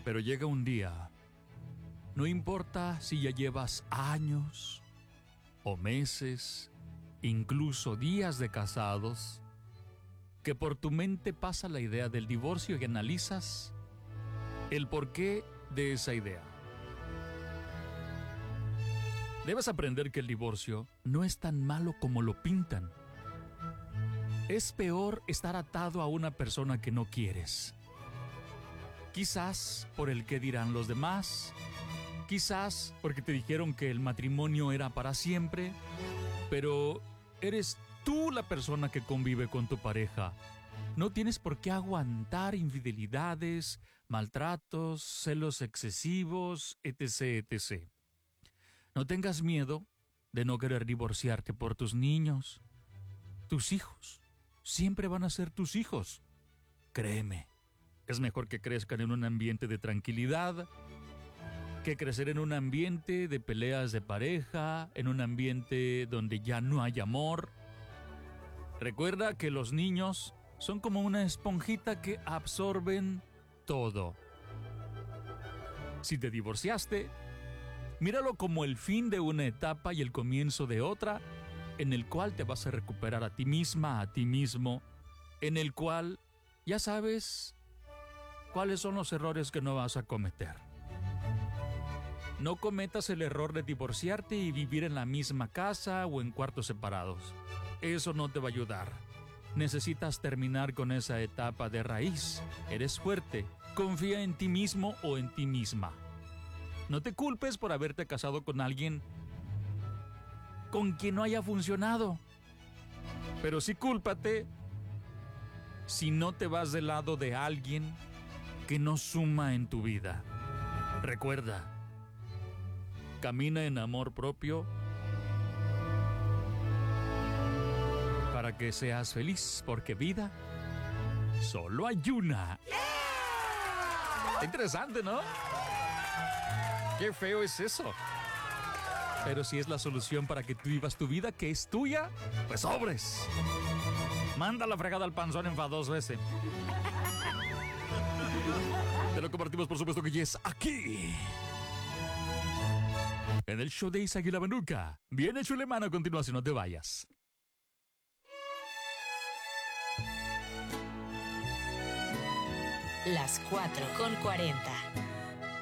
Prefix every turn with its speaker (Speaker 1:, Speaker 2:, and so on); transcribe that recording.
Speaker 1: Pero llega un día, no importa si ya llevas años o meses, incluso días de casados, que por tu mente pasa la idea del divorcio y analizas el porqué de esa idea. Debes aprender que el divorcio no es tan malo como lo pintan. Es peor estar atado a una persona que no quieres. Quizás por el qué dirán los demás, quizás porque te dijeron que el matrimonio era para siempre, pero eres tú la persona que convive con tu pareja. No tienes por qué aguantar infidelidades, maltratos, celos excesivos, etc., etc. No tengas miedo de no querer divorciarte por tus niños. Tus hijos siempre van a ser tus hijos. Créeme, es mejor que crezcan en un ambiente de tranquilidad que crecer en un ambiente de peleas de pareja, en un ambiente donde ya no hay amor. Recuerda que los niños son como una esponjita que absorben todo. Si te divorciaste, míralo como el fin de una etapa y el comienzo de otra, en el cual te vas a recuperar a ti misma, a ti mismo, en el cual ya sabes cuáles son los errores que no vas a cometer. No cometas el error de divorciarte y vivir en la misma casa o en cuartos separados. Eso no te va a ayudar. Necesitas terminar con esa etapa de raíz. Eres fuerte. Confía en ti mismo o en ti misma. No te culpes por haberte casado con alguien con quien no haya funcionado. Pero sí cúlpate si no te vas del lado de alguien que no suma en tu vida. Recuerda, camina en amor propio para que seas feliz, porque vida solo hay una. ¡Yeah! Interesante, ¿no? Qué feo es eso. Pero si es la solución para que tú vivas tu vida, que es tuya, pues sobres. Manda la fregada al panzón enfadoso ese. Te lo compartimos, por supuesto, que ya es aquí, en el show de Isaac y la Banuca. Viene Chulemán a continuación, no te vayas.
Speaker 2: Las 4:40.